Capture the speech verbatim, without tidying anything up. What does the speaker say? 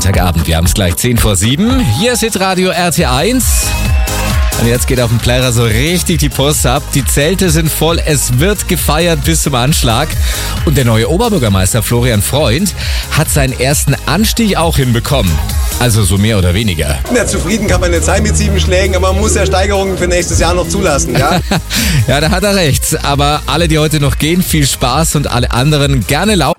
Freitagabend. Wir haben es gleich zehn vor sieben. Hier ist Hitradio R T eins. Und jetzt geht auf dem Plärrer so richtig die Post ab. Die Zelte sind voll, es wird gefeiert bis zum Anschlag. Und der neue Oberbürgermeister Florian Freund hat seinen ersten Anstich auch hinbekommen. Also so mehr oder weniger. Ja, zufrieden kann man nicht sein mit sieben Schlägen, aber man muss ja Steigerungen für nächstes Jahr noch zulassen, ja? Ja, da hat er recht. Aber alle, die heute noch gehen, viel Spaß und alle anderen gerne laufen.